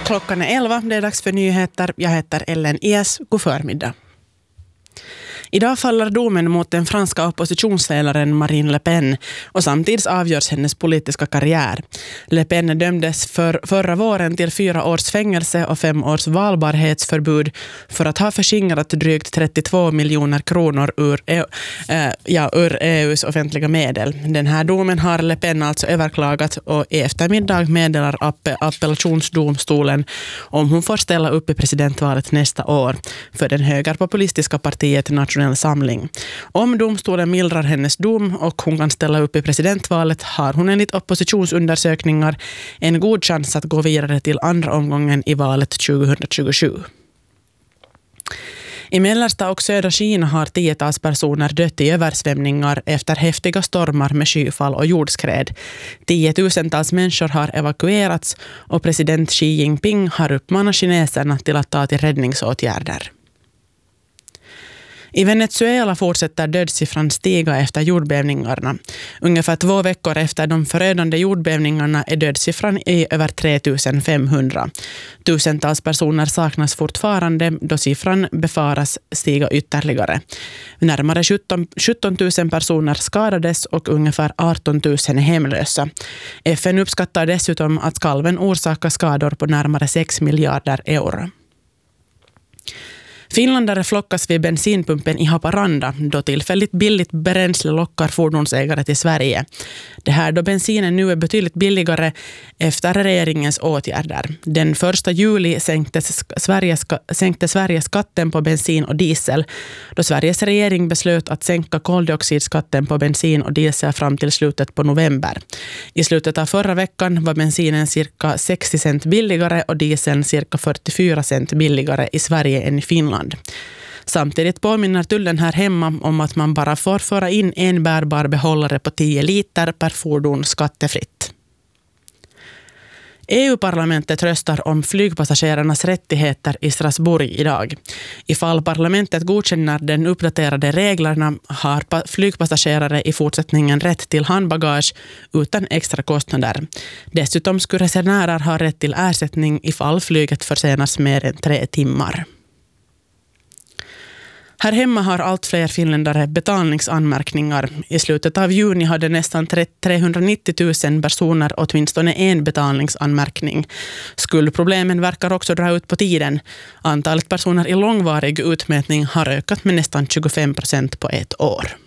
Klockan är 11, det är dags för nyheter. Jag heter Ellen Ies. God förmiddag. Idag faller domen mot den franska oppositionsledaren Marine Le Pen och samtidigt avgörs hennes politiska karriär. Le Pen dömdes förra våren till 4 års fängelse och 5 års valbarhetsförbud för att ha förskingrat drygt 32 miljoner kronor ur EUs offentliga medel. Den här domen har Le Pen alltså överklagat och i eftermiddag meddelar appellationsdomstolen om hon får ställa upp i presidentvalet nästa år för den högerpopulistiska partiet Nationell samling. Om domstolen mildrar hennes dom och hon kan ställa upp i presidentvalet har hon enligt oppositionsundersökningar en god chans att gå vidare till andra omgången i valet 2027. I mellersta och södra Kina har 10-tals personer dött i översvämningar efter häftiga stormar med skyfall och jordskred. 10-tusentals människor har evakuerats och president Xi Jinping har uppmanat kineserna till att ta till räddningsåtgärder. I Venezuela fortsätter dödssiffran stiga efter jordbävningarna. Ungefär 2 veckor efter de förödande jordbävningarna är dödssiffran i över 3500. Tusentals personer saknas fortfarande då siffran befaras stiga ytterligare. Närmare 17 000 personer skadades och ungefär 18 000 är hemlösa. FN uppskattar dessutom att skalven orsakar skador på närmare 6 miljarder euro. Finlandare flockas vid bensinpumpen i Haparanda då tillfälligt billigt bränsle lockar fordonsägare till Sverige. Det här då bensinen nu är betydligt billigare efter regeringens åtgärder. Den 1 juli sänkte Sverige skatten på bensin och diesel då Sveriges regering beslöt att sänka koldioxidskatten på bensin och diesel fram till slutet på november. I slutet av förra veckan var bensinen cirka 60 cent billigare och dieseln cirka 44 cent billigare i Sverige än i Finland. Samtidigt påminner tullen här hemma om att man bara får föra in en bärbar behållare på 10 liter per fordon skattefritt. EU-parlamentet röstar om flygpassagerarnas rättigheter i Strasbourg idag. Ifall parlamentet godkänner den uppdaterade reglerna har flygpassagerare i fortsättningen rätt till handbagage utan extra kostnader. Dessutom skulle resenärer ha rätt till ersättning ifall flyget försenas mer än 3 timmar. Här hemma har allt fler finländare betalningsanmärkningar. I slutet av juni hade nästan 390 000 personer åtminstone en betalningsanmärkning. Skuldproblemen verkar också dra ut på tiden. Antalet personer i långvarig utmätning har ökat med nästan 25% på ett år.